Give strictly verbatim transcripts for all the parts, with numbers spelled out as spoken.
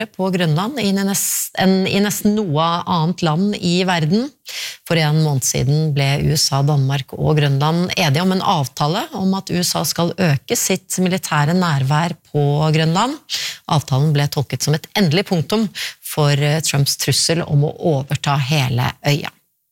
på Grønland enn i nesten noe annet land i verden. For en måned siden ble U S A, Danmark og Grønland enige om en avtale om at U S A skal øke sitt militære nærvær på Grønland. Avtalen ble tolket som et endelig punktum for Trumps trussel om å overta hele øya.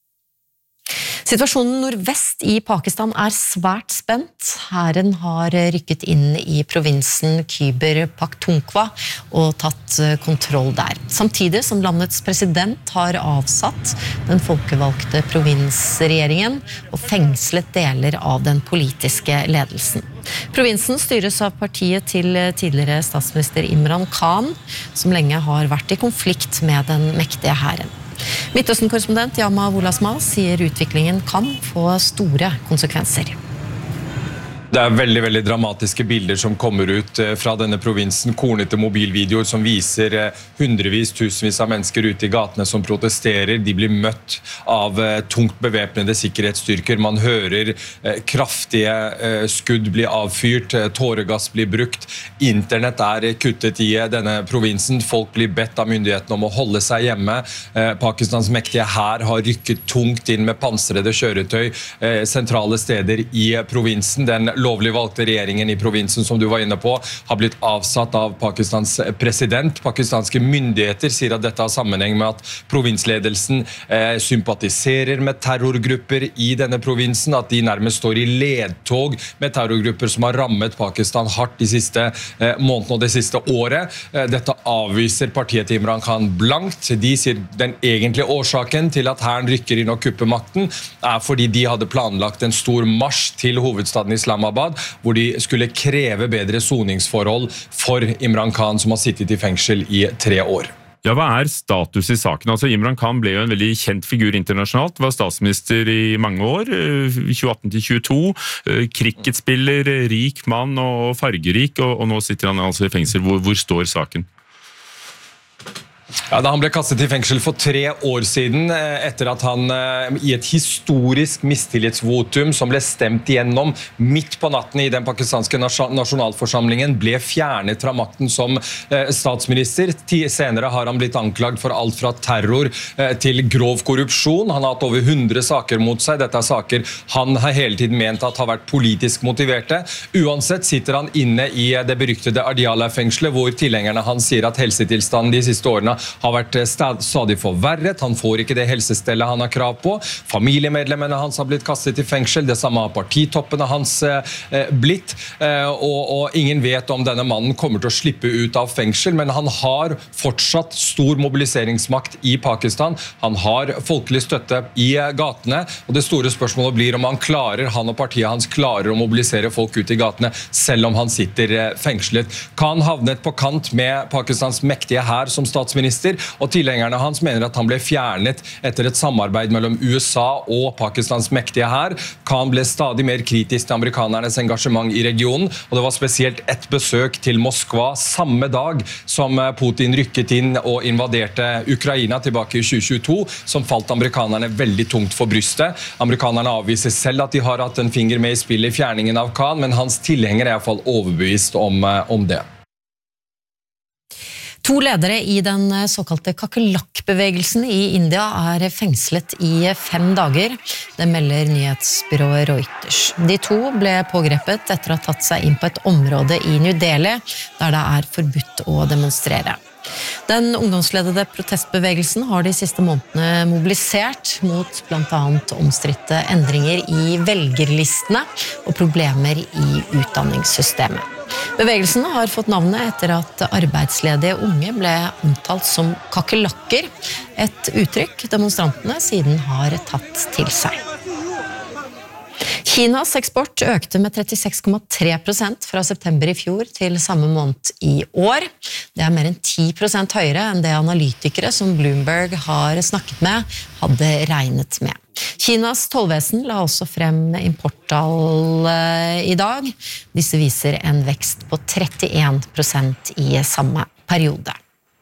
Situasjonen nordvest i Pakistan er svært spent. Hæren har rykket inn i provinsen Khyber Pakhtunkhwa og tatt kontroll der. Samtidig som landets president har avsatt den folkevalgte provinsregjeringen og fengslet deler av den politiske ledelsen. Provinsen styres av partiet til tidligere statsminister Imran Khan, som lenge har vært i konflikt med den mektige hæren. Midtøsten-korrespondent Yama Wolasmal sier utviklingen kan få store konsekvenser. Det er veldig, veldig dramatiske bilder som kommer ut fra denne provinsen. Kornete mobilvideoer som viser hundrevis, tusenvis av mennesker ute i gatene som protesterer. De blir møtt av tungt bevæpnede sikkerhetsstyrker. Man hører kraftige skudd bli avfyrt, tåregass blir brukt. Internett er kuttet i denne provinsen. Folk blir bedt av myndighetene om å holde seg hjemme. Pakistans mektige hær har rykket tungt inn med pansrede kjøretøy sentrale steder i provinsen. Den lovlig valgte regjeringen i provinsen, som du var inne på, har blitt avsatt av Pakistans president. Pakistanske myndigheter sier at dette har sammenheng med at provinsledelsen eh, sympatiserer med terrorgrupper i denne provinsen, at de nærmest står i ledtog med terrorgrupper som har rammet Pakistan hardt de siste eh, månedene og det siste året. Eh, dette avviser partiet til Imran Khan blankt. De sier den egentlige årsaken til at hæren rykker inn og kupper makten er fordi de hadde planlagt en stor marsj til hovedstaden Islamabad, hvor de skulle kreve bedre soningsforhold for Imran Khan, som har sittet i fengsel i tre år. Ja, hva er status i saken? Altså, Imran Khan ble jo en veldig kjent figur internasjonalt, var statsminister i mange år, tjueatten til tjueto, cricketspiller, rik mann og fargerik, og, og nå sitter han altså i fengsel. Hvor, hvor står saken? Ja, da han ble kastet i fengsel for tre år siden, etter at han i et historisk mistillitsvotum som ble stemt igjennom midt på natten i den pakistanske nasjonalforsamlingen, ble fjernet fra makten som statsminister. Senere har han blitt anklagd for alt fra terror til grov korrupsjon. Han har hatt over hundre saker mot seg. Dette er saker han har hele tiden ment at har vært politisk motiverte. Uansett sitter han inne i det beryktede Adiala-fengselet, hvor tilhengerne han sier at helsetilstanden de siste årene har vært stadig forverret. Han får ikke det helsestellet han har krav på. Familiemedlemmene hans har blitt kastet i fengsel. Det samme har partitoppene hans eh, blitt. Eh, og, og ingen vet om denne mannen kommer til å slippe ut av fengsel, men han har fortsatt stor mobiliseringsmakt i Pakistan. Han har folkelig støtte i gatene, og det store spørsmålet blir om han klarer, han og partiet hans klarer å mobilisere folk ut i gatene, selv om han sitter eh, fengslet. Khan havnet på kant med Pakistans mektige hær som statsminister, og tilhengerne hans mener at han ble fjernet etter et samarbeid mellom U S A og Pakistans mektige hær. Khan ble stadig mer kritisk til amerikanernes engasjement i regionen, og det var spesielt et besøk til Moskva samme dag som Putin rykket inn og invaderte Ukraina tilbake i tjue tjueto, som falt amerikanerne veldig tungt for brystet. Amerikanerne avviser selv at de har hatt en finger med i spillet i fjerningen av Khan, men hans tilhengere er i hvert fall overbevist om, om det. To ledere i den såkalte kakerlakkbevegelsen i India er fengslet i fem dager. Det melder nyhetsbyrået Reuters. De to ble pågrepet etter å ha tatt seg inn på et område i New Delhi, der det er forbudt å demonstrere. Den ungdomsledede protestbevegelsen har de siste månedene mobilisert mot blant annet omstridte endringer i velgerlistene og problemer i utdanningssystemet. Bevegelsen har fått navnet etter at arbeidsledige unge ble omtalt som kakerlakker, et uttrykk demonstrantene siden har tatt til seg. Kinas eksport økte med trettiseks komma tre prosent fra september i fjor til samme måned i år. Det er mer enn ti prosent høyere enn det analytikere som Bloomberg har snakket med hadde regnet med. Kinas tollvesen la også frem importtall i dag. Disse viser en vekst på trettien prosent i samme periode.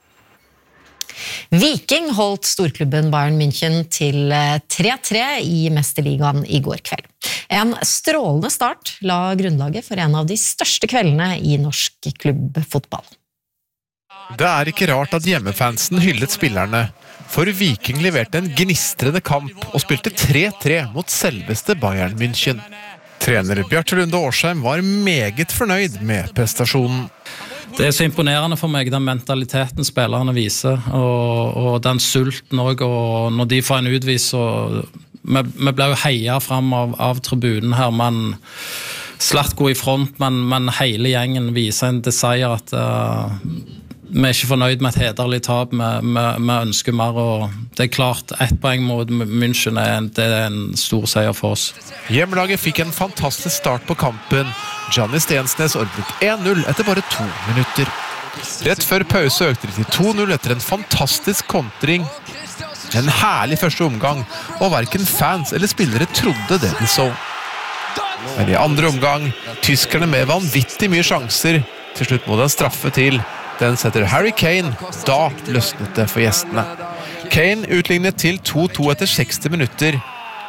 Viking holdt storklubben Bayern München til tre tre i Mesterligaen i går kveld. En strålende start la grunnlaget for en av de største kveldene i norsk klubbfotball. Det er ikke rart at hjemmefansen hyllet spillerne, for Viking leverte en gnistrende kamp og spilte tre tre mot selveste Bayern München. Trener Bjarte Lunde Årsheim var meget fornøyd med prestasjonen. Det er så imponerende for meg, den mentaliteten spillerne viser, og, og den sulten også, og når de får en utvis, og vi, vi ble jo heia frem av, av tribunen her, men Slatko i front, men, men hele gjengen viser en desire at uh, vi er ikke fornøyd med et hederlig tap, vi, vi, vi ønsker mer, og det er klart, ett poeng mot München er en, det er en stor seier for oss. Hjemmelaget fikk en fantastisk start på kampen. Gianni Stensnes ordnet en null etter bare to minutter. Rett før pause økte de til to null etter en fantastisk kontring. En herlig første omgang, og hverken fans eller spillere trodde det de så. Men i andre omgang, tyskerne med vanvittig mye sjanser. Til slutt må den straffe til. Den setter Harry Kane, da løsnet det for gjestene. Kane utlignet til to to etter seksti minutter.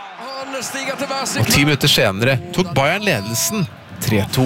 Og ti minutter senere tok Bayern ledelsen tre to.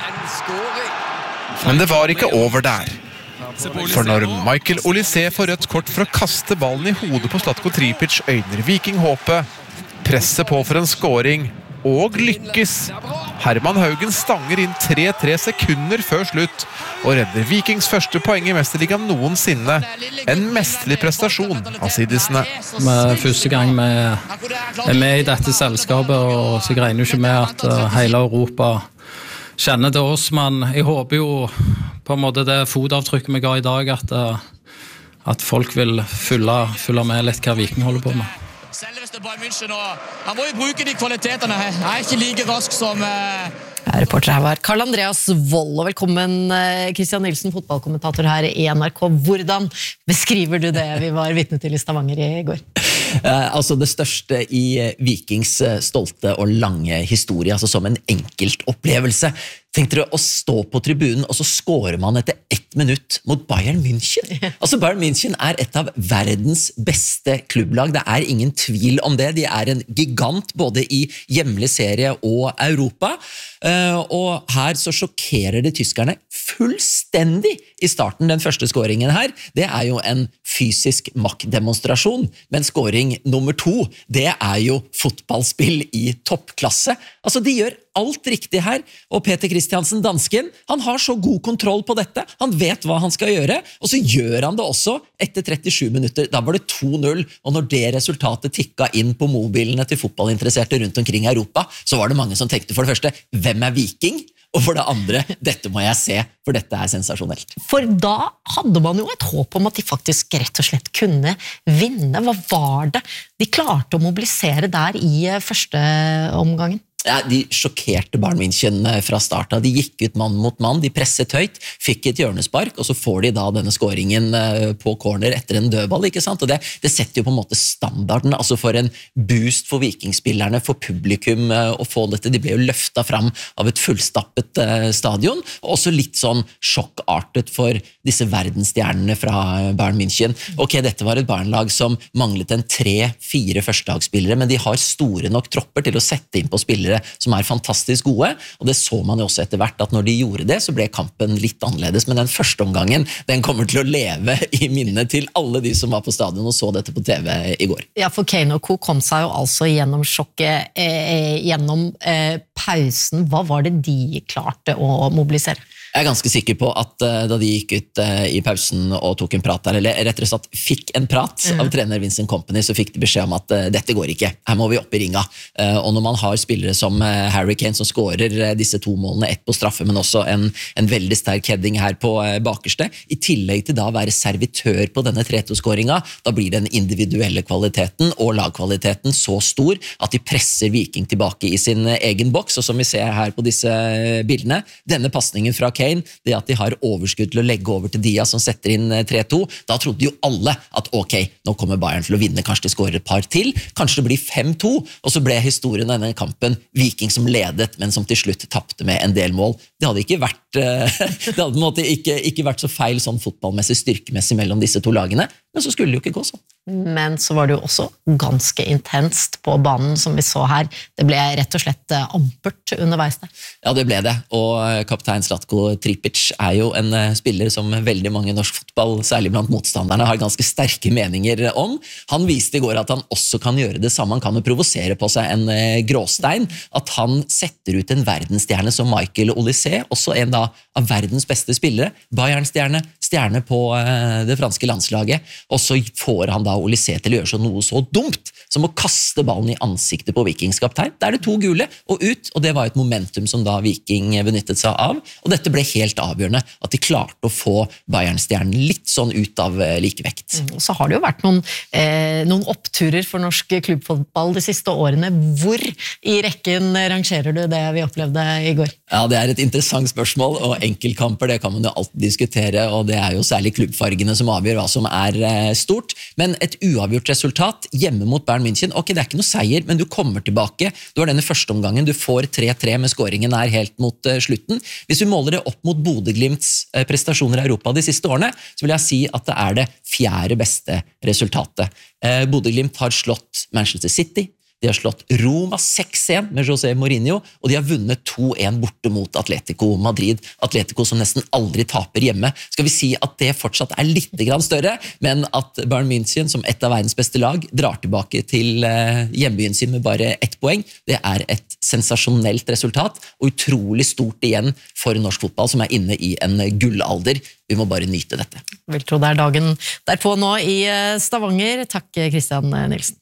Men det var ikke over der. For når Michael Olise får rødt kort for å kaste ballen i hodet på Zlatko Tripic, øyner Viking håpet. Presset på for en scoring, og lykkes. Herman Haugen stanger inn tre tre sekunder før slutt, og redder Vikings første poeng i Mesterligaen noensinne. En mesterlig prestasjon av sidisene. Med første gang vi er med i dette selskapet, og så regner jo ikke med at hele Europa kjenner til oss, men jeg håper jo på en måte det fotavtrykket vi ga i dag, at, at folk vil fylle, fylle med litt hva Viking holder på med. Selveste Bayern München, og han må jo bruke de kvalitetene her. Jeg er ikke like rask som... Uh... Ja, reporter her var Karl Andreas Wold, og velkommen Christian Nilsen, fotballkommentator her i N R K. Hvordan beskriver du det vi var vitne til i Stavanger i går? Eh, altså det største i Vikings stolte og lange historie, altså som en enkelt opplevelse. Tenk dere å stå på tribunen, og så scorer man etter ett minutt mot Bayern München. Altså Bayern München er et av verdens beste klubblag, det er ingen tvil om det. De er en gigant både i hjemlig serie og Europa. Uh, og her så sjokkerer det tyskerne fullstendig i starten. Den første scoringen her, det er jo en fysisk maktdemonstrasjon, men scoring nummer to, det er jo fotballspill i toppklasse. Altså de gjør alt riktig her, og Peter Christiansen, dansken, han har så god kontroll på dette, han vet hva han skal gjøre, og så gjør han det også etter trettisju minutter. Da var det to null, og når det resultatet tikket inn på mobilene til fotballinteresserte rundt omkring i Europa, så var det mange som tenkte for det første, hvem er Viking? Og for det andre, dette må jeg se, for dette er sensasjonelt. For da hadde man jo et håp om at de faktisk rett og slett kunne vinne. Hva var det de klarte å mobilisere der i første omgangen? Ja, de sjokkerte Bayern München fra start av. De gikk ut mann mot mann, de presset høyt, fikk et hjørnespark, og så får de da denne scoringen på corner etter en dødball, ikke sant? Og det, det setter jo på en måte standarden, altså for en boost for vikingspillerne, for publikum å få dette. De ble jo løftet fram av et fullstappet stadion, og også litt sånn sjokkartet for disse verdensstjernene fra Bayern München. Ok, dette var et Bayern-lag som manglet en tre-fire førstedagsspillere, men de har store nok tropper til å sette inn på spillere som er fantastisk gode, og det så man jo også etter hvert at når de gjorde det, så ble kampen litt annerledes, men den første omgangen, den kommer til å leve i minnet til alle de som var på stadion og så dette på T V i går. Ja, for Kane og Co kom seg jo altså gjennom sjokket, eh, gjennom eh, pausen. Hva var det de klarte å mobilisere? Jeg er ganske sikker på at uh, da de gikk ut uh, i pausen og tok en prat der, eller rett og slett fikk en prat mm. av trener Vincent Kompany, så fikk de beskjed om at uh, dette går ikke, her må vi opp i ringa. Uh, og når man har spillere som uh, Harry Kane som scorer uh, disse to målene, ett på straffe, men også en, en veldig sterk heading her på uh, bakerste, i tillegg til da å være servitør på denne tre to-skåringa, da blir den individuelle kvaliteten og lagkvaliteten så stor at de presser Viking tilbake i sin uh, egen boks, og som vi ser her på disse uh, bildene, denne passningen fra Kane, det at de har overskudd til å legge over til Dia som setter inn tre to, da trodde jo alle at ok, nå kommer Bayern til å vinne, kanskje de skårer et par til, kanskje det blir fem to, og så ble historien av denne kampen Viking som ledet, men som til slutt tappte med en del mål. Det hadde ikke vært, det hadde på en måte ikke, ikke vært så feil sånn fotballmessig, styrkemessig mellom disse to lagene, men så skulle det jo ikke gå sånn. Men så var det jo også ganske intenst på banen, som vi så her. Det ble rett og slett ampert underveis det. Ja, det ble det. Og kaptein Zlatko Tripic er jo en spiller som veldig mange i norsk fotball, særlig blant motstanderne, har ganske sterke meninger om. Han viste i går at han også kan gjøre det samme. Han kan jo provosere på seg en gråstein. At han setter ut en verdensstjerne som Michael Olysée, også en da av verdens beste spillere. Bayern-stjerne, stjerne på det franske landslaget. Og så får han da Olysée til å gjøre så noe så dumt som å kaste ballen i ansiktet på Vikings kaptein. Da er det to gule og ut, og det var et momentum som da Viking benyttet seg av. Og dette ble helt avgjørende, at de klarte å få Bayern-stjernen litt sånn ut av likevekt. Mm, så har det jo vært noen, eh, noen oppturer for norsk klubbfotball de siste årene. Hvor i rekken rangerer du det vi opplevde i går? Ja, det er et interessant spørsmål, og enkeltkamper, det kan man jo alltid diskutere, og det er jo særlig klubbfargene som avgjør hva som er stort. Men et uavgjort resultat hjemme mot Bayern München, ok, det er ikke noe seier, men du kommer tilbake. Du har denne første omgangen, du får tre tre med skåringen her helt mot slutten. Hvis vi måler det opp mot Bodø/Glimts prestasjoner i Europa de siste årene, så vil jeg si at det er det fjerde beste resultatet. Bodø/Glimt har slått Manchester City, de har slått Roma seks en med José Mourinho, og de har vunnet to en borte mot Atletico Madrid. Atletico som nesten aldri taper hjemme. Skal vi si at det fortsatt er litt grann større, men at Bayern München som et av verdens beste lag drar tilbake til hjembyen sin med bare ett poeng, det er et sensasjonelt resultat, og utrolig stort igjen for norsk fotball som er inne i en gullalder. Vi må bare nyte dette. Vil tro det er dagen derpå nå i Stavanger. Takk, Christian Nilsen.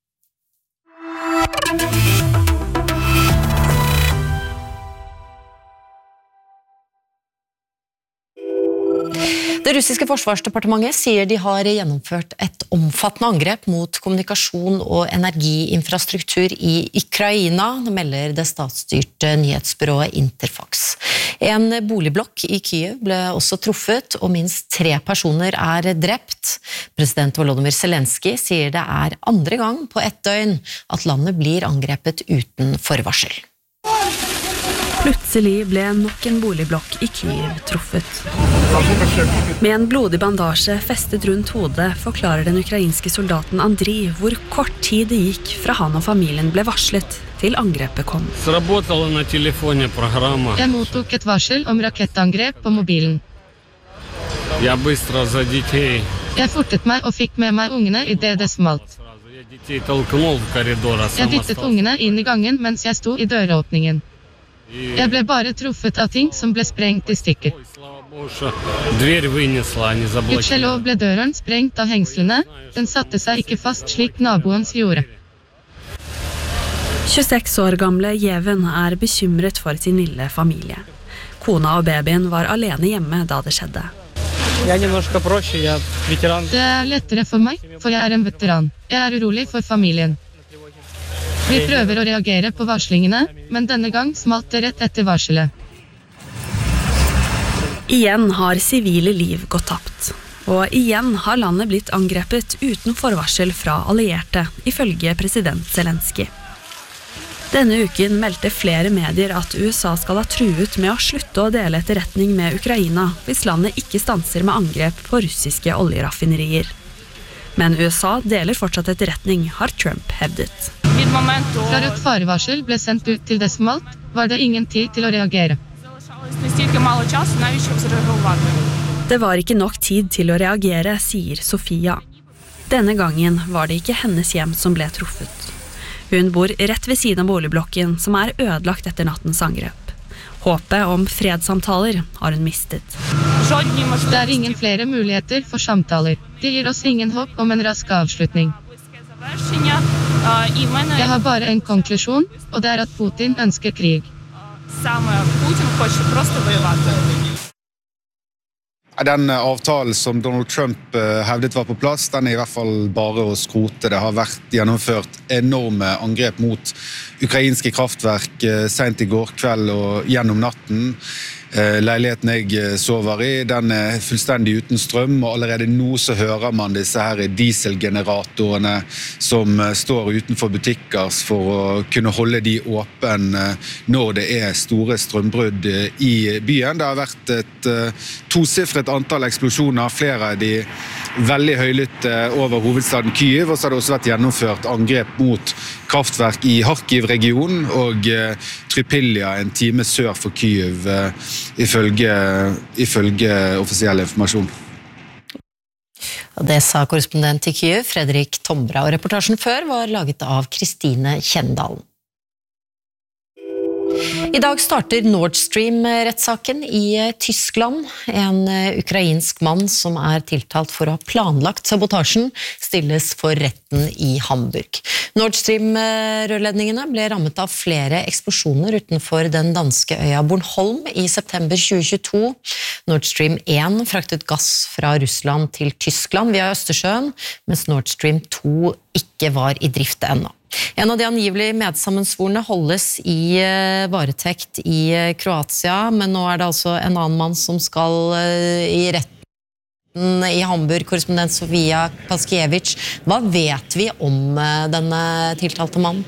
Det russiske forsvarsdepartementet sier de har gjennomført et omfattende angrep mot kommunikasjon og energiinfrastruktur i Ukraina, melder det statsstyrte nyhetsbyrået Interfax. En boligblokk i Kyiv ble også truffet, og minst tre personer er drept. President Volodymyr Zelensky sier det er andre gang på ett døgn at landet blir angrepet uten forvarsel. Plutselig ble nok en boligblokk i Kyiv truffet. Med en blodig bandasje festet rundt hodet forklarer den ukrainske soldaten Andriy hvor kort tid det gikk fra han og familien ble varslet til angrepet kom. Jeg mottok et varsel om rakettangrep på mobilen. Jeg fortet meg og fikk med meg ungene i det det smalt. Jeg dyttet ungene inn i gangen mens jeg sto i døråpningen. Jeg ble bare truffet av ting som ble sprengt i stykker. Gudskjelov ble døren sprengt av hengslene, den satte seg ikke fast slik naboens gjorde. tjueseks år gamle Jeven er bekymret for sin lille familie. Kona og babyen var alene hjemme da det skjedde. Det er lettere for meg, for jeg er en veteran. Jeg er urolig for familien. Vi prøver å reagere på varslingene, men denne gang smalt det rett etter varselet. Igjen har sivile liv gått tapt. Og igjen har landet blitt angrepet uten forvarsel fra allierte, ifølge president Zelensky. Denne uken meldte flere medier at U S A skal ha truet med å slutte å dele etterretning med Ukraina hvis landet ikke stanser med angrep på russiske oljeraffinerier. Men U S A deler fortsatt etterretning, har Trump hevdet. Fra et farevarsel ble sendt ut til det smalt, var det ingen tid til å reagere. Det var ikke nok tid til å reagere, sier Sofia. Denne gangen var det ikke hennes hjem som ble truffet. Hun bor rett ved siden av boligblokken, som er ødelagt etter nattens angrep. Håpet om fredssamtaler har hun mistet. Det er ingen flere muligheter for samtaler. Det gir oss ingen håp om en rask avslutning. Jeg har bare en konklusjon, og det er at Putin ønsker krig. Den avtalen som Donald Trump hevdet var på plass, den er i hvert fall bare å skrote. Det har vært gjennomført enorme angrep mot ukrainske kraftverk sent i går kveld og gjennom natten. leiligheten jeg sover i, den er fullstendig uten strøm, og allerede nå så hører man disse her dieselgeneratorene som står utenfor butikker for å kunne holde de åpne når det er store strømbrudd i byen. Det har vært et tosifret antall eksplosjoner, flere av de veldig høylytte over hovedstaden Kyiv, og så har det også vært gjennomført angrep mot kraftverk i Kharkiv-regionen og Trypilja, en time sør for Kyiv, ifølge, ifølge offisiell informasjon. Det sa korrespondent i Kyiv, Fredrik Tombra, og reportasjen før var laget av Kristine Kjendalen. I dag starter Nord Stream-rettssaken i Tyskland. En ukrainsk mann som er tiltalt for å ha planlagt sabotasjen stilles for retten i Hamburg. Nord Stream-rørledningene ble rammet av flere eksplosjoner utenfor den danske øya Bornholm i september tjue tjueto. Nord Stream én fraktet gass fra Russland til Tyskland via Østersjøen, mens Nord Stream to ikke var i drift ennå. En av de angivelig medsammensvorne holdes i varetekt i Kroatia, men nå er det altså en annen mann som skal i retten i Hamburg, korrespondent Sofia Paskiewicz. Hva vet vi om denne tiltalte mannen?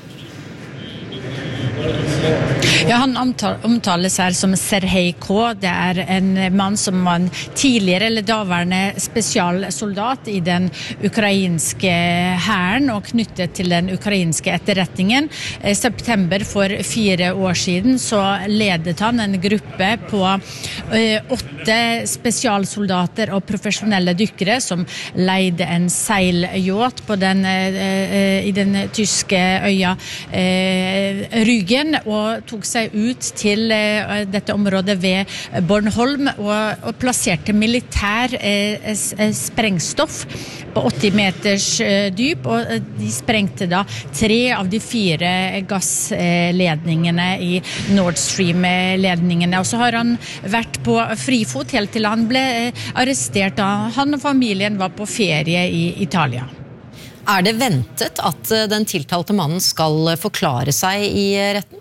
Ja, han omtales her som Serhej K. Det er en mann som var en tidligere eller daværende spesialsoldat i den ukrainske hæren og knyttet til den ukrainske etterretningen. I september for fire år siden så ledet han en gruppe på åtte spesialsoldater og profesjonelle dykkere som leide en seilyacht på den, i den tyske øya Rügen, og tok seg ut til uh, dette området ved Bornholm og, og plasserte militær uh, sprengstoff på åtti meters uh, dyp, og uh, de sprengte da tre av de fire gassledningene i Nord Stream-ledningene. Og så har han vært på frifot helt til han ble uh, arrestert da han og familien var på ferie i Italia. Er det ventet at den tiltalte mannen skal forklare seg i retten?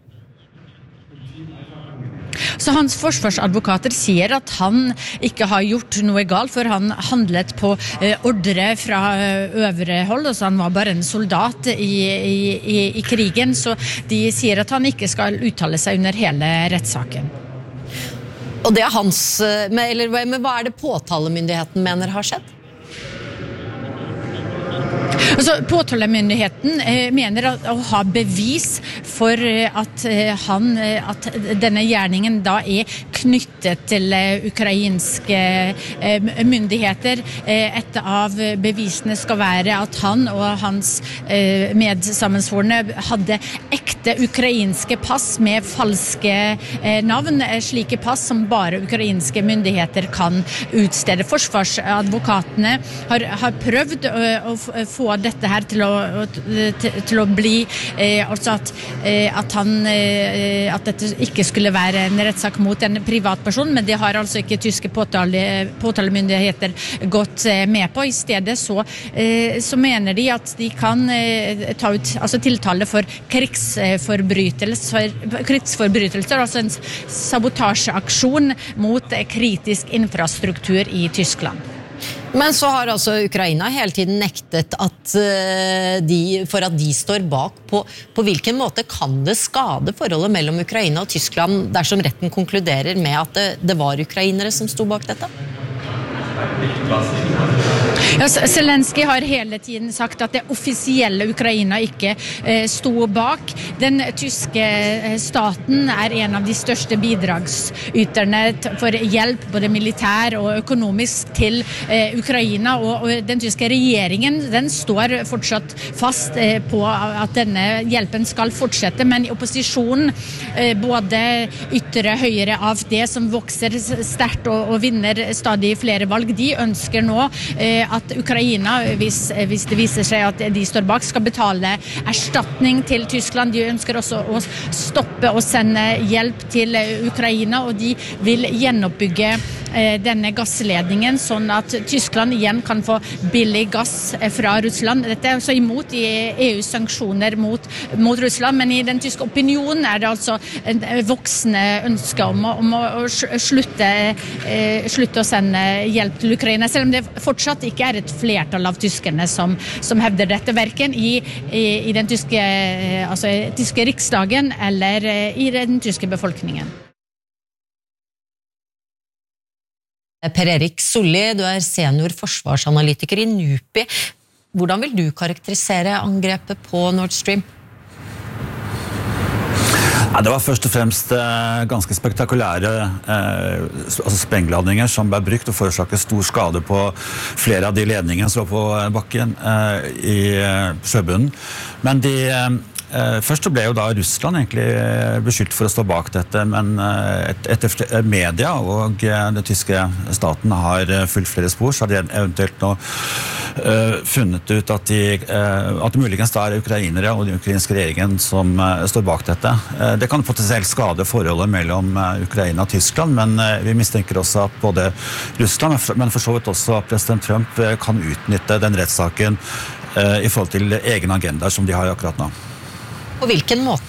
Så hans forsvarsadvokater sier at han ikke har gjort noe galt, for han handlet på ordre fra øvre hold, altså han var bare en soldat i, i, i krigen, så de sier at han ikke skal uttale seg under hele rettssaken. Og det er hans, eller men hva er det påtalemyndigheten mener har skjedd? Altså, påtalemyndigheten eh, mener at, å ha bevis for eh, at, eh, han, eh, at denne gjerningen da er knyttet til eh, ukrainske eh, myndigheter. Eh, et av bevisene skal være at han og hans eh, medsammensvorne hadde ekte ukrainske pass med falske eh, navn, eh, slike pass som bare ukrainske myndigheter kan utstede. Forsvarsadvokatene har, har prøvd å, å få dette her til å, til, til å bli eh, altså at, eh, at han eh, at dette ikke skulle være en rettssak mot en privatperson, men det har altså ikke tyske påtale, påtalemyndigheter gått eh, med på. I stedet så, eh, så mener de at de kan eh, ta ut altså tiltale for krigsforbrytelser, krigsforbrytelser, altså en sabotasjeaksjon mot kritisk infrastruktur i Tyskland. Men så har altså Ukraina hele tiden nektet at de, for at de står bak på, på hvilken måte kan det skade forholdet mellom Ukraina og Tyskland dersom retten konkluderer med at det, det var ukrainere som sto bak dette? Ja, Zelensky har hele tiden sagt at det offisielle Ukraina ikke eh, sto bak. Den tyske staten er en av de største bidragsyterne for hjelp, både militær og økonomisk, til eh, Ukraina, og, og den tyske regjeringen den står fortsatt fast eh, på at denne hjelpen skal fortsette, men i opposisjonen, eh, både ytre høyre A F D som vokser sterkt og, og vinner stadig flere valg, de ønsker nå eh, at Ukraina, hvis, hvis det viser seg at de står bak, skal betale erstatning til Tyskland. De ønsker også å stoppe og sende hjelp til Ukraina, og de vil gjenoppbygge denne gassledningen, sånn at Tyskland igjen kan få billig gass fra Russland. Dette er også imot i E U's sanksjoner mot, mot Russland, men i den tyske opinionen er det altså en voksende ønske om å, om å slutte, slutte å sende hjelp til Ukraina, selv om det fortsatt ikke er et flertall av tyskerne som, som hevder dette, hverken i, i, i den tyske, altså, tyske riksdagen eller i den tyske befolkningen. Per Erik Solli, du er senior forsvarsanalytiker i NUPI. Hvordan vil du karakterisere angrepet på Nord Stream? Ja, det var først og fremst eh, ganske spektakulære eh, altså sprengladninger som ble brukt og forårsaket stor skade på flere av de ledningene som var på bakken eh, i eh, sjøbunnen. Men de... Eh, Først så ble jo da Russland egentlig beskyldt for å stå bak dette, men etter media og den tyske staten har fulgt flere spor, så har de eventuelt nå funnet ut at, de, at det muligens da er ukrainere og den ukrainske regjeringen som står bak dette. Det kan potensielt skade forholdet mellom Ukraina og Tyskland, men vi mistenker også at både Russland, men for så vidt også president Trump, kan utnytte den rettssaken i forhold til egen agenda som de har akkurat nå. På hvilken måte?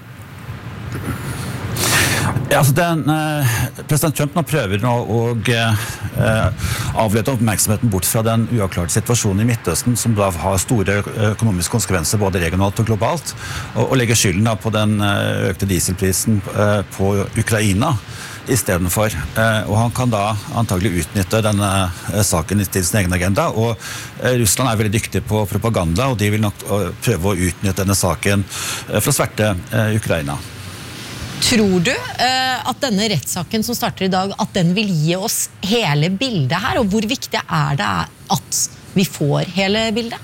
Ja, altså den, eh, president Trump nå prøver nå å eh, avlede oppmerksomheten bort fra den uavklarte situasjonen i Midtøsten, som da har store økonomiske konsekvenser både regionalt og globalt, og, og legger skylden da på den økte dieselprisen eh, på Ukraina i stedet for. Eh, og han kan da antagelig utnytte denne eh, saken til sin egen agenda, og eh, Russland er veldig dyktig på propaganda, og de vil nok uh, prøve å utnytte denne saken uh, for å sverte uh, Ukraina. Tror du eh, at denne rettssaken som starter i dag, at den vil gi oss hele bildet her, og hvor viktig er det at vi får hele bildet?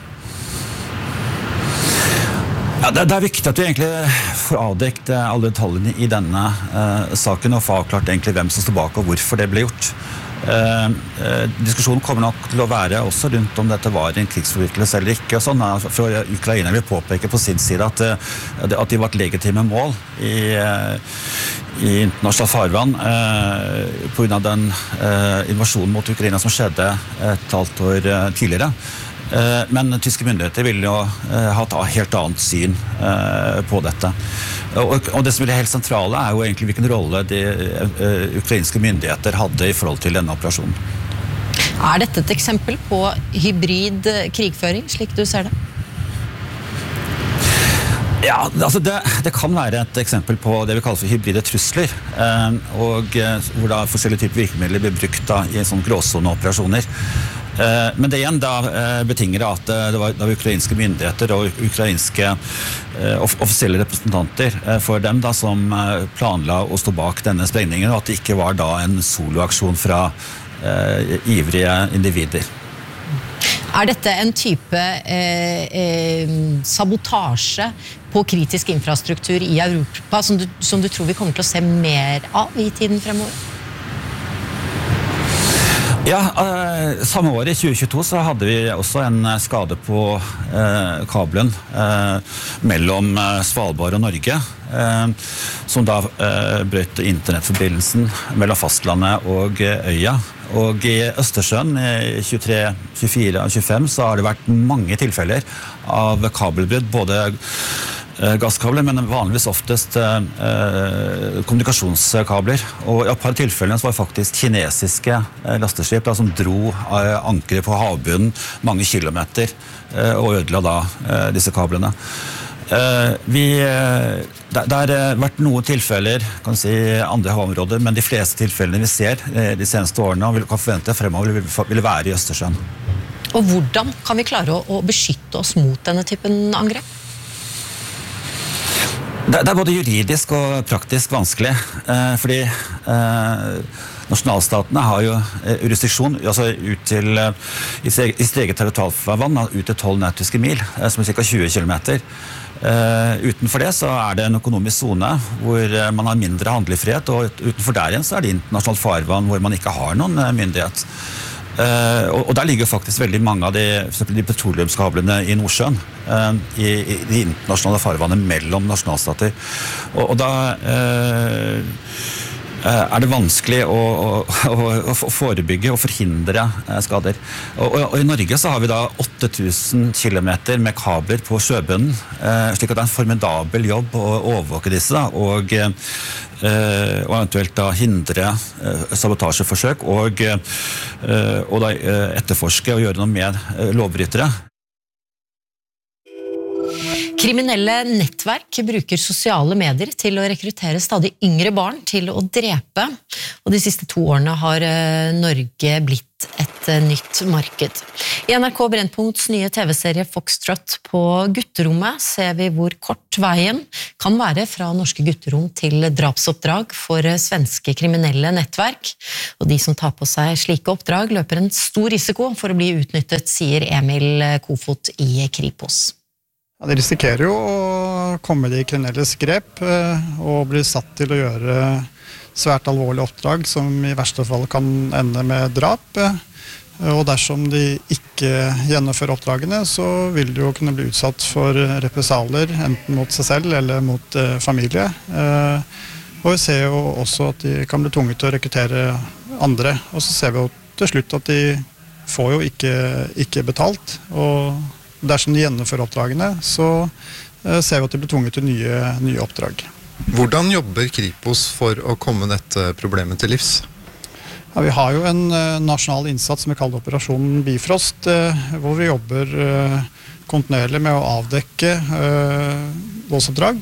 Ja, det, det er viktig at vi egentlig får avdekt alle detaljene i denne eh, saken og får avklart egentlig hvem som står bak og hvorfor det ble gjort. Eh, eh, diskusjonen kommer nok til å være også rundt om dette var en krigsforbrytelse eller ikke. Og sånn, fra Ukraina vil påpeke på sin side at, at de var et legitime mål i, i internasjonalt farvann eh, på grunn av den eh, invasjonen mot Ukraina som skjedde et halvt år tidligere. Men tyske myndigheter vil jo ha et helt annet syn på dette. Og det som er helt sentrale er jo egentlig hvilken rolle de ukrainske myndigheter hadde i forhold til denne operasjonen. Er dette et eksempel på hybrid krigføring, slik du ser det? Ja, altså det, det kan være et eksempel på det vi kaller for hybride trusler, og hvor da forskjellige typer virkemidler blir brukt da, i sånne gråsoneoperasjoner. Men det igjen da betinger at det var, det var ukrainske myndigheter og ukrainske offisielle representanter for dem da, som planla å stå bak denne sprengningen, og at det ikke var da en soloaksjon fra eh, ivrige individer. Er dette en type eh, eh, sabotasje på kritisk infrastruktur i Europa som du, som du tror vi kommer til å se mer av i tiden fremover? Ja, eh, samme år i tjue tjueto så hadde vi også en skade på eh, kabelen eh, mellom eh, Svalbard og Norge, eh, som da eh, brøt internettforbindelsen mellom fastlandet og eh, øya. Og i Østersjøen i tjuetre, tjuefire og tjuefem så har det vært mange tilfeller av kabelbrudd, både gasskabler, men vanligvis oftest eh, kommunikasjonskabler. Og i et par tilfellene så var det faktisk kinesiske eh, lasteskip da, som dro eh, ankere på havbunnen mange kilometer eh, og ødela da eh, disse kablene. Eh, vi, eh, det, det har vært noen tilfeller kan si, andre havområder, men de fleste tilfellene vi ser eh, de seneste årene og vil, kan forvente fremover vil, vil være i Østersjøen. Og hvordan kan vi klare å, å beskytte oss mot denne typen angrep? Det er både juridisk og praktisk vanskelig, eh, fordi eh, nasjonalstatene har jo eh, jurisdiksjon altså ut til, eh, i sitt eget territorialfarvann, ut til tolv nautiske mil, eh, som er ca. tjue kilometer. Eh, utenfor det så er det en økonomisk zone hvor eh, man har mindre handlefrihet, og utenfor der igjen så er det internasjonalt farvann hvor man ikke har noen eh, myndighet. Uh, og, og der ligger faktisk veldig mange av de, for eksempel de petroleumskablene i Nordsjøen, uh, i, i de internasjonale farvannet mellom nasjonalstater. Og, og da uh, er det vanskelig å, å, å, å forebygge og forhindre skader. Og, og, og i Norge så har vi da åtte tusen kilometer med kabler på sjøbunnen, slik at det er en formidabel jobb å overvåke disse da, og, og eventuelt da hindre sabotasjeforsøk og, og da etterforske og gjøre noe med lovbrytere. Kriminelle nettverk bruker sosiale medier til å rekruttere stadig yngre barn til å drepe, og de siste to årene har Norge blitt et nytt marked. I N R K Brennpunkts nye T V-serie Foxtrot på gutterommet ser vi hvor kort veien kan være fra norske gutterom til drapsoppdrag for svenske kriminelle nettverk, og de som tar på seg slike oppdrag løper en stor risiko for å bli utnyttet, sier Emil Kofot i Kripos. Ja, de risikerer jo å komme i kriminelles grep og bli satt til å gjøre svært alvorlige oppdrag som i verste fall kan ende med drap. Og dersom de ikke gjennomfører oppdragene, så vil de jo kunne bli utsatt for represalier, enten mot seg selv eller mot familie. Og vi ser jo også at de kan bli tvunget til å rekruttere andre. Og så ser vi jo til slutt at de får jo ikke, ikke betalt, og dersom de gjennomfører oppdragene, så ser vi at de blir tvunget til nye, nye oppdrag. Hvordan jobber Kripos for å komme dette problemet til livs? Ja, vi har jo en nasjonal innsats som vi kaller Operasjon Bifrost, hvor vi jobber kontinuerlig med å avdekke voldsoppdrag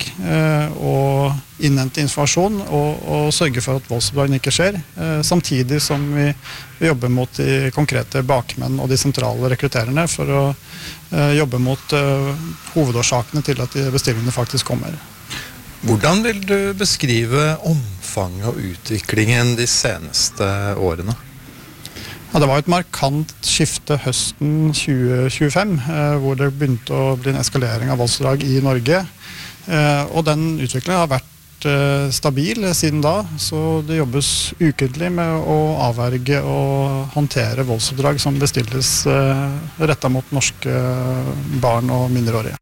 og innhente informasjon og, og sørge for at voldsoppdragene ikke skjer, samtidig som vi, vi jobber mot de konkrete bakmenn og de sentrale rekruttererne for å jobbe mot hovedårsakene til at de bestillingene faktisk kommer. Hvordan vil du beskrive omfanget og utviklingen de seneste årene? Ja, det var et markant skifte høsten tjue tjuefem, eh, hvor det begynte å bli en eskalering av voldsdrag i Norge. Eh, og den utviklingen har vært eh, stabil siden da, så det jobbes ukentlig med å avverge og håndtere voldsdrag som bestilles eh, rettet mot norske barn og mindreårige.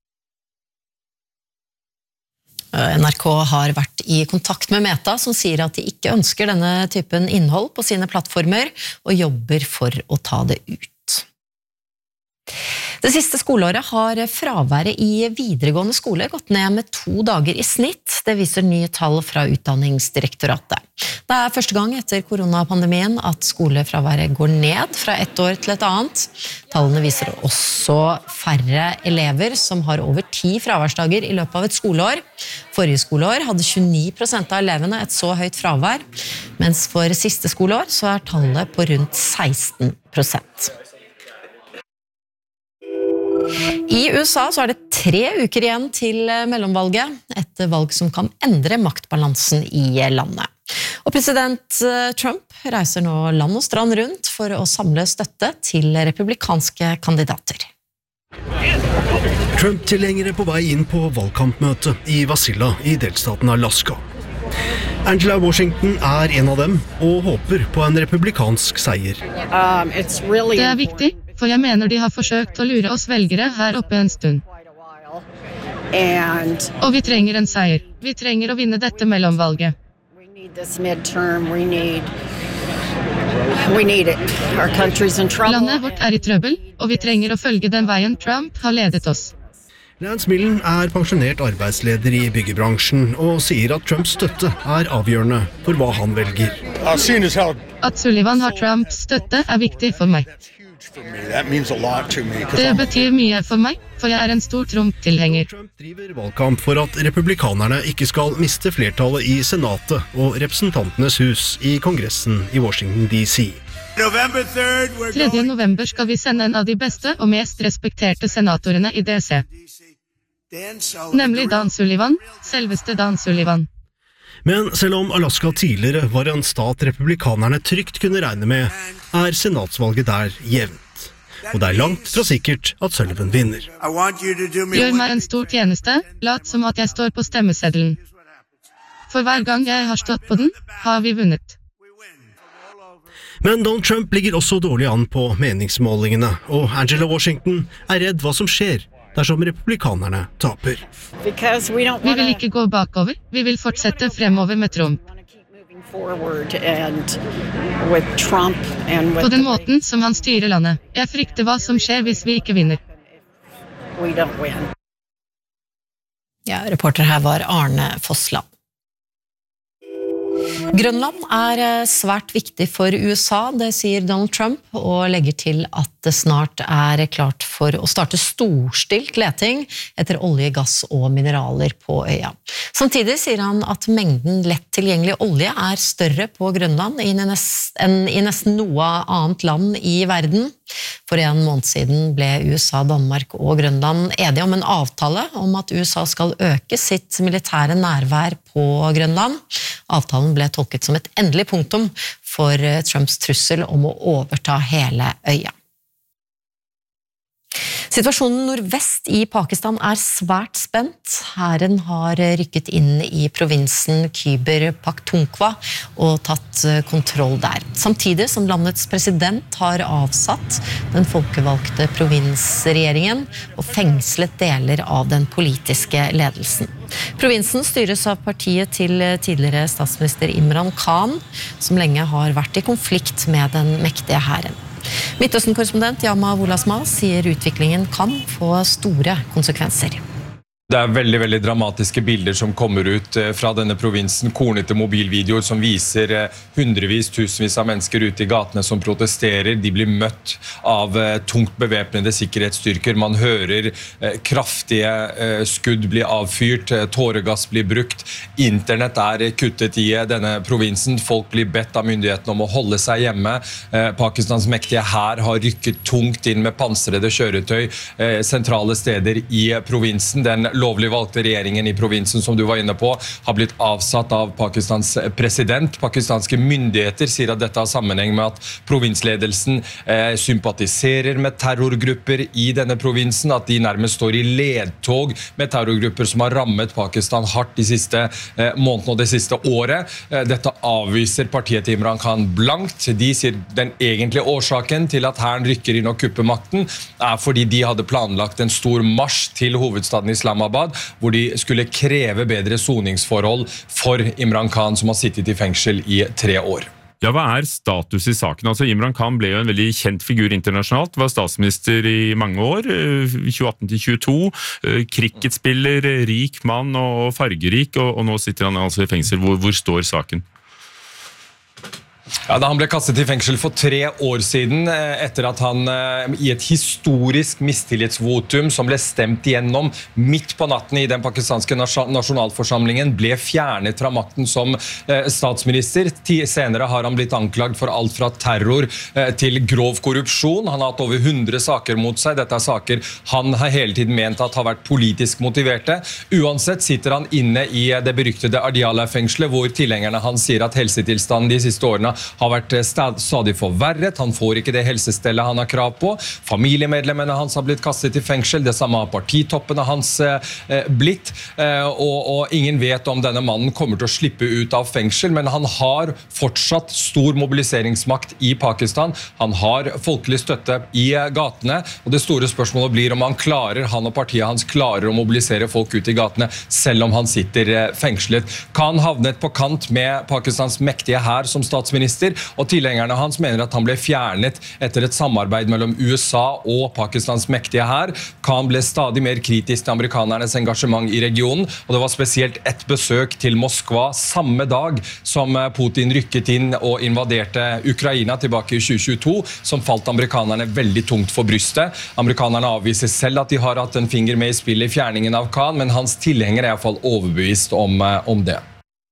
N R K har vært i kontakt med Meta, som sier at de ikke ønsker denne typen innhold på sine plattformer, og jobber for å ta det ut. Det siste skoleåret har fraværet i videregående skole gått ned med to dager i snitt. Det viser nye tall fra Utdanningsdirektoratet. Det er første gang etter koronapandemien at skolefraværet går ned fra ett år til et annet. Tallene viser også færre elever som har over ti fraværsdager i løpet av et skoleår. Forrige skoleår hadde tjueni prosent av elevene et så høyt fravær, mens for siste skoleår så er tallet på rundt seksten prosent. I U S A så er det tre uker igjen til mellomvalget, et valg som kan endre maktbalansen i landet. Og president Trump reiser nå land og strand rundt for å samle støtte til republikanske kandidater. Trump-tilhengere på vei inn på valgkampmøte i Wasilla i delstaten Alaska. Angela Washington er en av dem og håper på en republikansk seier. Det er viktig, for jeg mener de har forsøkt å lure oss velgere her oppe en stund. Og vi trenger en seier. Vi trenger å vinne dette mellomvalget. Landet vårt er i trøbbel, og vi trenger å følge den veien Trump har ledet oss. Lance Millen er pensjonert arbeidsleder i byggebransjen og sier at Trumps støtte er avgjørende for hva han velger. At Sullivan har Trumps støtte er viktig for meg. Det betyr mye for meg, for jeg er en stor Trump-tilhenger. Trump driver valgkamp for at republikanerne ikke skal miste flertallet i Senatet og representantenes hus i Kongressen i Washington D C. tredje november skal vi sende en av de beste og mest respekterte senatorene i D C. Nemlig Dan Sullivan, selveste Dan Sullivan. Men selv om Alaska tidligere var en stat republikanerne trygt kunne regne med, er senatsvalget der jevnt. Og det er langt fra sikkert at Sullivan vinner. Gjør meg en stor tjeneste, lat som at jeg står på stemmeseddelen. For hver gang jeg har stått på den, har vi vunnet. Men Donald Trump ligger også dårlig an på meningsmålingene, og Angela Washington er redd hva som skjer dersom republikanerne taper. Vi vil ikke gå bakover, vi vil fortsette fremover med Trump. På den måten som han styrer landet. Jeg frykter hva som skjer hvis vi ikke vinner. Ja, reporter her var Arne Fossland. Grønland er svært viktig for U S A, det sier Donald Trump, og legger til at det snart er klart for å starte storstilt leting etter olje, gass og mineraler på øya. Samtidig sier han at mengden lett tilgjengelig olje er større på Grønland enn i nesten noe annet land i verden. For en måned siden ble U S A, Danmark og Grønland enige om en avtale om at U S A skal øke sitt militære nærvær på Grønland. Avtalen ble tolket som et endelig punktum for Trumps trussel om å overta hele øya. Situasjonen nordvest i Pakistan er svært spent. Hæren har rykket inn i provinsen Khyber Pakhtunkhwa og tatt kontroll der. Samtidig som landets president har avsatt den folkevalgte provinsregjeringen og fengslet deler av den politiske ledelsen. Provinsen styres av partiet til tidligere statsminister Imran Khan, som lenge har vært i konflikt med den mektige hæren. Midtøsten-korrespondent Yama Wolasma sier utviklingen kan få store konsekvenser. Det er veldig, veldig dramatiske bilder som kommer ut fra denne provinsen, kornete mobilvideoer som viser hundrevis, tusenvis av mennesker ute i gatene som protesterer. De blir møtt av tungt bevæpnede sikkerhetsstyrker. Man hører kraftige skudd bli avfyrt, tåregass blir brukt. Internett er kuttet i denne provinsen. Folk blir bedt av myndighetene om å holde seg hjemme. Pakistans mektige hær har rykket tungt inn med pansrede kjøretøy sentrale steder i provinsen. Den lovlig valgte regjeringen i provinsen, som du var inne på, har blitt avsatt av Pakistans president. Pakistanske myndigheter sier at dette har sammenheng med at provinsledelsen eh, sympatiserer med terrorgrupper i denne provinsen, at de nærmest står i ledtog med terrorgrupper som har rammet Pakistan hardt de siste eh, månedene og det siste året. Eh, dette avviser partiet til Imran Khan blankt. De sier den egentlige årsaken til at hæren rykker inn og kupper makten er fordi de hadde planlagt en stor marsj til hovedstaden Islamabad, hvor de skulle kreve bedre soningsforhold for Imran Khan, som har sittet i fengsel i tre år. Ja, hva er status i saken? Altså, Imran Khan ble jo en veldig kjent figur internasjonalt, var statsminister i mange år, tjueatten til tjueto, cricketspiller, rik mann og fargerik, og, og nå sitter han altså i fengsel. Hvor, hvor står saken? Ja, da han ble kastet i fengsel for tre år siden, etter at han i et historisk mistillitsvotum som ble stemt igjennom midt på natten i den pakistanske nasjonalforsamlingen, ble fjernet fra makten som statsminister. Senere har han blitt anklagd for alt fra terror til grov korrupsjon. Han har hatt over hundre saker mot seg. Dette er saker han har hele tiden ment at har vært politisk motiverte. Uansett sitter han inne i det beryktede Adiala-fengslet, hvor tilhengerne han sier at helsetilstanden de siste årene har vært stadig forverret. Han får ikke det helsestellet han har krav på. Familiemedlemmene hans har blitt kastet i fengsel. Det samme har partitoppene hans eh, blitt. Eh, og, og ingen vet om denne mannen kommer til å slippe ut av fengsel, men han har fortsatt stor mobiliseringsmakt i Pakistan. Han har folkelig støtte i gatene, og det store spørsmålet blir om han klarer, han og partiet hans klarer å mobilisere folk ut i gatene, selv om han sitter eh, fengslet. Khan havnet på kant med Pakistans mektige hær som statsminister, og tilhengerne hans mener at han ble fjernet etter et samarbeid mellom U S A og Pakistans mektige hær. Khan ble stadig mer kritisk til amerikanernes engasjement i regionen, og det var spesielt et besøk til Moskva samme dag som Putin rykket inn og invaderte Ukraina tilbake i tjue tjueto, som falt amerikanerne veldig tungt for brystet. Amerikanerne avviser selv at de har hatt en finger med i spillet i fjerningen av Khan, men hans tilhenger er i hvert fall overbevist om, om det.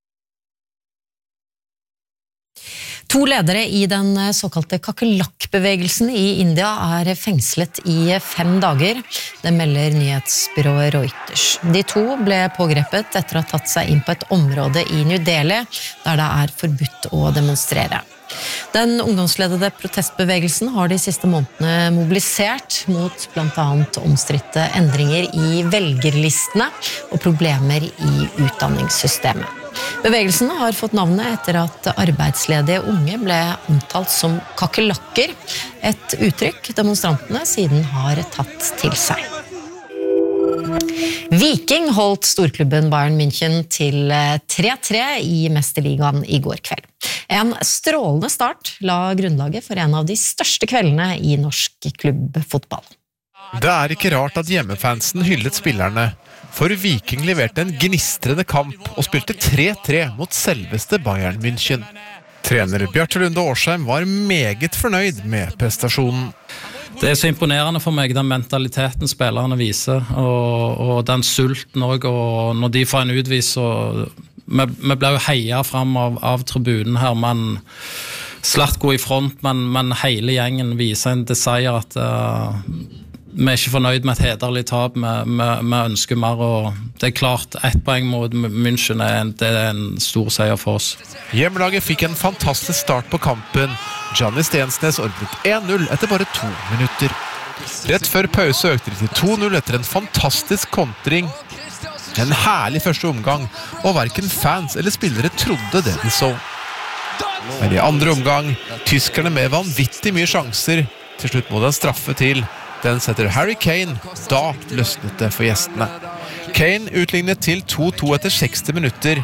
To ledere i den såkalte kakerlakkbevegelsen i India er fengslet i fem dager. Det melder nyhetsbyrået Reuters. De to ble pågrepet etter å ha tatt seg inn på et område i New Delhi, der det er forbudt å demonstrere. Den ungdomsledede protestbevegelsen har de siste månedene mobilisert mot blant annet omstridte endringer i velgerlistene og problemer i utdanningssystemet. Bevegelsen har fått navnet etter at arbeidsledige unge ble omtalt som kakerlakker, et uttrykk demonstrantene siden har tatt til seg. Viking holdt storklubben Bayern München til tre tre i Mesterligaen i går kveld. En strålende start la grunnlaget for en av de største kveldene i norsk klubbfotball. Det er ikke rart at hjemmefansen hyllet spillerne, for Viking leverte en gnistrende kamp og spilte tre tre mot selveste Bayern München. Trener Bjarte Lunde Årsheim var meget fornøyd med prestasjonen. Det er så imponerende for meg, den mentaliteten spillerne viser, og, og den sulten også, og når de får en utvis, og vi, vi ble jo heiet frem av, av tribunen her, men slett gå i front, men, men hele gjengen viser en desire at uh, vi er ikke fornøyd med et hederlig tap, vi, vi, vi ønsker mer, og det er klart, ett poeng mot München er en, det er en stor seier for oss. Hjemmelaget fikk en fantastisk start på kampen. Johnny Stensnes ordnet en null etter bare to minutter. Rett før pause økte de til to null etter en fantastisk kontring. En herlig første omgang, og hverken fans eller spillere trodde det de så. Men i andre omgang, tyskerne med vanvittig mye sjanser. Til slutt må den straffe til. Den setter Harry Kane, da løsnet det for gjestene. Kane utlignet til to to etter seksti minutter.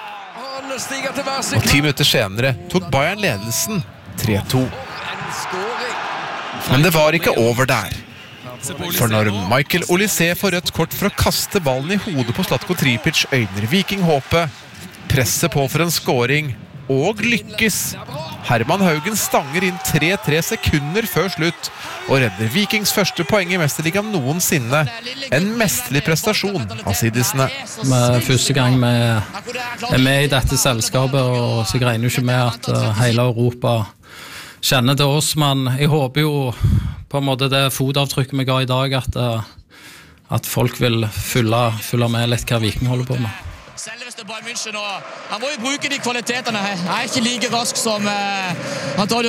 Og ti minutter senere tok Bayern ledelsen tre to. Men det var ikke over der. For når Michael Olise får rødt kort for å kaste ballen i hodet på Zlatko Tripic, øyner Viking håpet. Presset på for en scoring, og lykkes. Herman Haugen stanger inn tre tre sekunder før slutt, og redder Vikings første poeng i Mesterligaen noensinne. En mesterlig prestasjon av sidisene. Med første gang vi er med i dette selskapet, og så regner jo ikke med at hele Europa kjenner til oss, men jeg håper jo på en måte det fotavtrykket vi ga i dag, at, at folk vil fylle, fylle med litt hva Viking holder på med. Selveste Bayern München, og han må jo bruke de kvalitetene. Jeg er ikke like rask som uh, Antonio.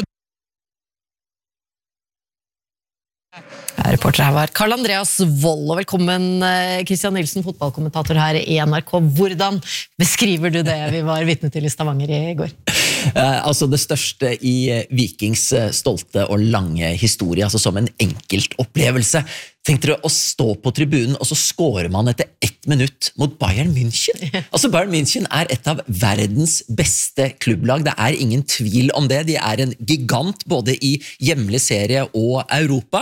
Reporter her var Karl Andreas Wold, og velkommen Christian Nilsen, fotballkommentator her i N R K. Hvordan beskriver du det vi var vitne til i Stavanger i går? Eh, altså det største i Vikings stolte og lange historie, altså som en enkelt opplevelse. Tenk dere å stå på tribunen, og så scorer man etter ett minutt mot Bayern München. Altså Bayern München er et av verdens beste klubblag, det er ingen tvil om det. De er en gigant både i hjemlig serie og Europa,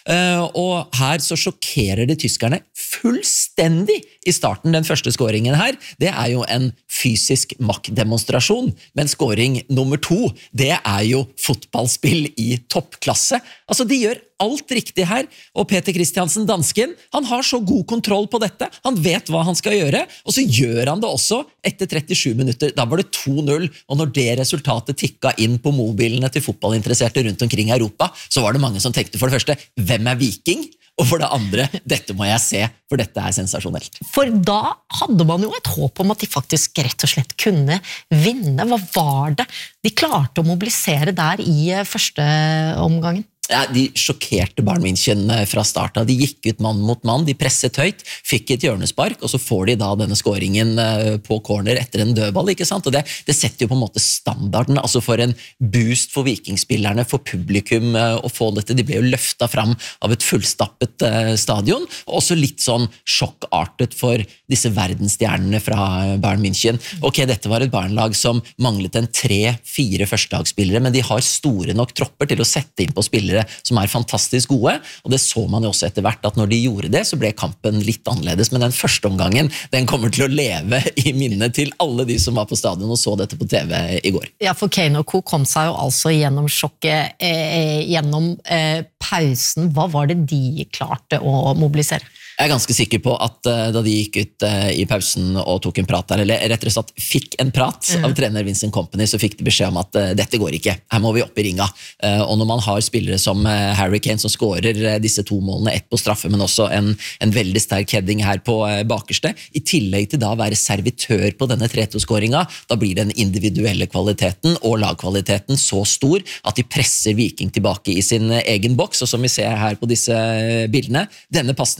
og her så sjokkerer de tyskerne fullstendig i starten. Den første scoringen her, det er jo en fysisk maktdemonstrasjon, men scoring nummer to, det er jo fotballspill i toppklasse. Altså de gjør alt riktig her, og Peter Christiansen, dansken, han har så god kontroll på dette, han vet hva han skal gjøre, og så gjør han det også etter trettisju minutter. Da var det to null, og når det resultatet tikket inn på mobilene til fotballinteresserte rundt omkring i Europa, så var det mange som tenkte for det første, hvem er Viking? Og for det andre, dette må jeg se, for dette er sensasjonelt. For da hadde man jo et håp om at de faktisk rett og slett kunne vinne. Hva var det de klarte å mobilisere der i første omgangen? Ja, de sjokkerte Bayern München fra starten. De gikk ut mann mot mann, de presset høyt, fikk et hjørnespark, og så får de da denne scoringen på corner etter en dødball, ikke sant? Og det, det setter jo på en måte standarden, altså for en boost for vikingspillerne, for publikum å få dette. De ble jo løftet fram av et fullstappet stadion, og også litt sånn sjokkartet for disse verdensstjernene fra Bayern München. Ok, dette var et Bayern-lag som manglet en tre-fire førstedagsspillere, men de har store nok tropper til å sette inn på spillere som er fantastisk gode, og det så man jo også etter hvert at når de gjorde det, så ble kampen litt annerledes, men den første omgangen, den kommer til å leve i minnet til alle de som var på stadion og så dette på T V i går. Ja, for Kane og Co kom seg jo altså gjennom sjokket, eh, gjennom eh, pausen. Hva var det de klarte å mobilisere? Jeg er ganske sikker på at uh, da de gikk ut uh, i pausen og tok en prat der, eller rett og slett fikk en prat mm. av trener Vincent Kompany, så fikk de beskjed om at uh, dette går ikke, her må vi opp i ringa. Uh, og når man har spillere som uh, Harry Kane som skårer uh, disse to målene, ett på straffe, men også en, en veldig sterk heading her på uh, bakerste, i tillegg til da å være servitør på denne tre to-skåringa, da blir den individuelle kvaliteten og lagkvaliteten så stor at de presser Viking tilbake i sin uh, egen boks, og som vi ser her på disse uh, bildene, denne passningen fra Kane,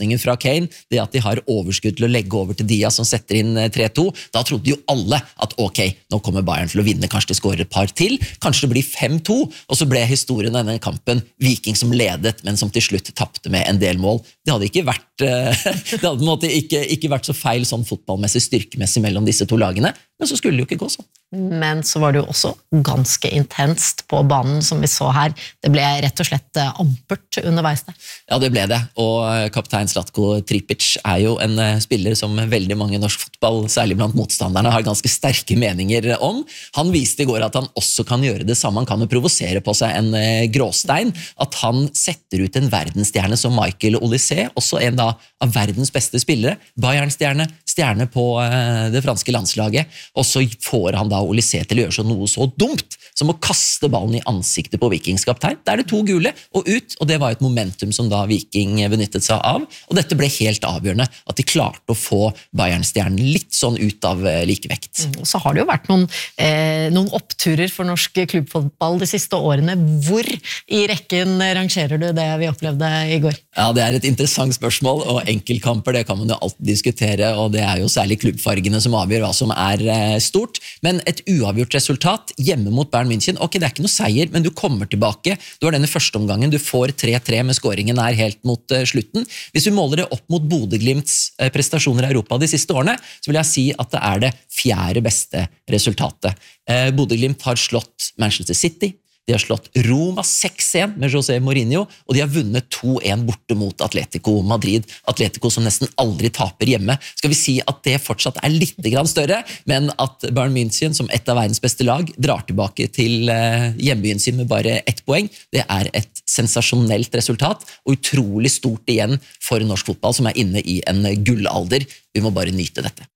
Kane, det at de har overskudd til å legge over til Diaz som setter inn tre to, da trodde jo alle at ok, nå kommer Bayern til å vinne, kanskje de skårer et par til, kanskje det blir fem to, og så ble historien av denne kampen Viking som ledet, men som til slutt tappte med en del mål. Det hadde ikke vært, det hadde på en måte ikke, ikke vært så feil sånn fotballmessig, styrkemessig mellom disse to lagene, men så skulle det jo ikke gå sånn. Men så var det jo også ganske intenst på banen, som vi så her. Det ble rett og slett ampert underveis der. Ja, det ble det, og kaptein Zlatko Tripic er jo en spiller som veldig mange i norsk fotball, særlig blant motstanderne, har ganske sterke meninger om. Han viste i går at han også kan gjøre det samme, han kan jo provosere på seg en gråstein, at han setter ut en verdensstjerne som Michael Olysée, også en da av verdens beste spillere, Bayern-stjerne, stjerne på det franske landslaget, og så får han da Olysée til å gjøre så noe så dumt som å kaste ballen i ansiktet på Vikings kaptein. Der er det to gule og ut, og det var et momentum som da Viking benyttet seg av, og dette ble helt avgjørende, at de klarte å få Bayern-stjernen litt sånn ut av likevekt. Mm, så har det jo vært noen, eh, noen oppturer for norsk klubbfotball de siste årene. Hvor i rekken rangerer du det vi opplevde i går? Ja, det er et interessant spørsmål, og enkeltkamper, det kan man jo alltid diskutere, og det er jo særlig klubbfargene som avgjør hva som er stort, men et uavgjort resultat hjemme mot Bayern München, ok, det er ikke noe seier, men du kommer tilbake, du har denne første omgangen, du får tre tre med skåringen er helt mot slutten. Hvis du måler det opp mot Bodø/Glimts prestasjoner i Europa de siste årene, så vil jeg si at det er det fjerde beste resultatet. Bodø/Glimt har slått Manchester City, de har slått Roma seks en med José Mourinho, og de har vunnet to en borte mot Atletico Madrid. Atletico som nesten aldri taper hjemme. Skal vi si at det fortsatt er litt grann større, men at Bayern München som et av verdens beste lag drar tilbake til hjembyen sin med bare ett poeng, det er et sensasjonelt resultat, og utrolig stort igjen for norsk fotball som er inne i en gullalder. Vi må bare nyte dette.